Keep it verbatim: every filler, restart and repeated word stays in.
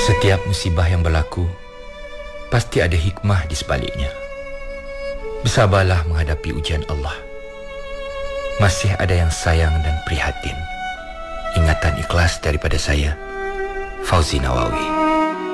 Setiap musibah yang berlaku pasti ada hikmah di sebaliknya. Bersabarlah menghadapi ujian Allah. Masih ada yang sayang dan prihatin. Ingatan ikhlas daripada saya, Fauzi Nawawi.